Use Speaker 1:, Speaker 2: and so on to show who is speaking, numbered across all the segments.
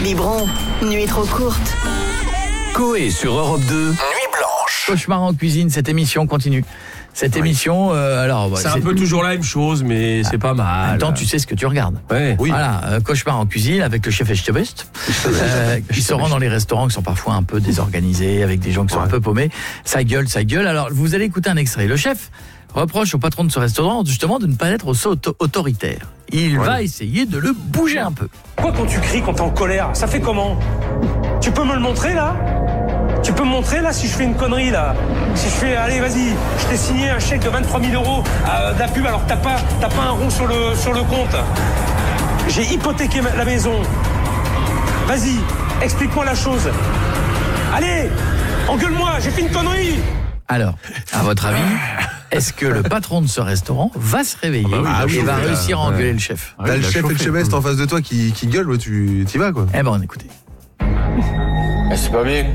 Speaker 1: Biberon, nuit trop courte.
Speaker 2: Coé sur Europe 2, Nuit Blanche.
Speaker 3: Cauchemar en cuisine, cette émission continue. Cette émission,
Speaker 4: c'est un peu toujours la même chose, mais c'est pas mal.
Speaker 3: En même temps, tu sais ce que tu regardes.
Speaker 4: Ouais.
Speaker 3: Oui. Voilà, Cauchemar en cuisine avec le chef Echtebest, qui se rend dans les restaurants qui sont parfois un peu désorganisés, avec des gens qui sont un peu paumés. Ça gueule. Alors, vous allez écouter un extrait. Le chef reproche au patron de ce restaurant, justement, de ne pas être aussi autoritaire. Il va essayer de le bouger un peu.
Speaker 5: Quoi quand tu cries, quand t'es en colère, ça fait comment? Tu peux me le montrer, là? Tu peux me montrer là si je fais une connerie là? Si je fais, allez vas-y, je t'ai signé un chèque de 23 000 € de la pub alors que t'as pas un rond sur le compte. J'ai hypothéqué la maison. Vas-y, explique-moi la chose. Allez, engueule-moi, j'ai fait une connerie.
Speaker 3: Alors, à votre avis, est-ce que le patron de ce restaurant va se réveiller et va réussir à engueuler le chef?
Speaker 6: T'as le chef Echtebest en face de toi qui gueule, tu y vas quoi.
Speaker 3: Eh ben, écoutez.
Speaker 7: C'est pas bien.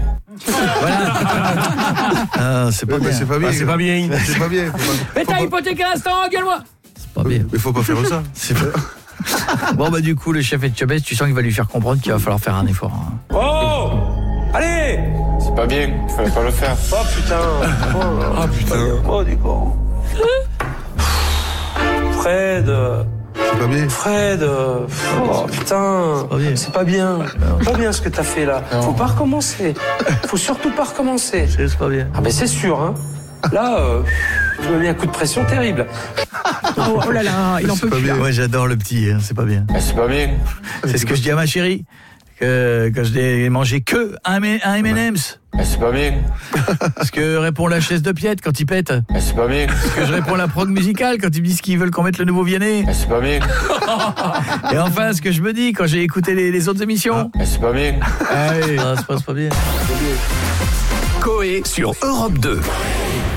Speaker 3: Voilà. C'est pas bien.
Speaker 6: C'est pas bien.
Speaker 4: C'est pas bien.
Speaker 6: C'est pas bien.
Speaker 3: Mais t'as hypothéqué un restaurant, gueule-moi. C'est pas bien.
Speaker 6: Mais faut pas faire ça.
Speaker 3: Bon, du coup, le chef Echtebest, tu sens qu'il va lui faire comprendre qu'il va falloir faire un effort. Hein.
Speaker 5: Oh, allez.
Speaker 7: C'est pas bien, fallait pas le faire.
Speaker 5: Oh putain. Oh du coup. Fred.
Speaker 6: C'est pas bien.
Speaker 5: Fred, oh putain, c'est pas bien. Pas bien ce que t'as fait là. Faut pas recommencer. Faut surtout pas recommencer.
Speaker 3: C'est pas bien.
Speaker 5: Ah mais c'est sûr, hein. Là, tu me mets un coup de pression terrible.
Speaker 8: Oh là là, il en peut plus.
Speaker 3: Ouais, j'adore le petit, hein, c'est pas bien.
Speaker 7: C'est pas bien.
Speaker 3: C'est ce que je dis à ma chérie. Que je n'ai mangé que un M&M's.
Speaker 7: C'est pas bien.
Speaker 3: Ce que répond la chaise de Piette quand il pète.
Speaker 7: C'est pas bien.
Speaker 3: Ce que je réponds à la prog musicale quand ils me disent qu'ils veulent qu'on mette le nouveau Vianney.
Speaker 7: C'est pas bien.
Speaker 3: Et enfin, ce que je me dis quand j'ai écouté les autres émissions.
Speaker 7: C'est pas bien.
Speaker 3: Ah oui, c'est pas bien.
Speaker 2: Coé sur Europe 2.